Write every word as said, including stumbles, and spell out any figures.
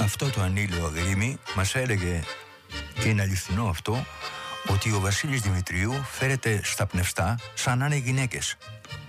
αυτό το ανήλιο αγρίμι μας έλεγε, και είναι αληθινό αυτό, ότι ο Βασίλης Δημητρίου φέρεται στα πνευστά σαν να είναι γυναίκες.